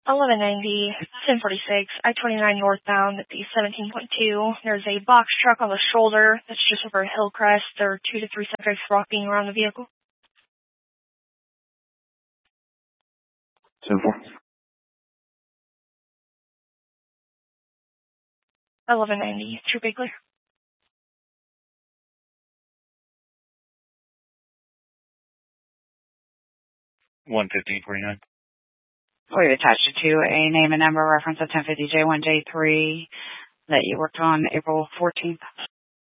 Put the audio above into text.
1190, 1046, I-29 northbound at the 17.2. There's a box truck on the shoulder that's just over a hill crest. There are 2 to 3 subjects walking around the vehicle. 10-4. 1190, True Bay Clear. 11549. We've attached it to a name and number reference of 1050J1J3 that you worked on April 14th.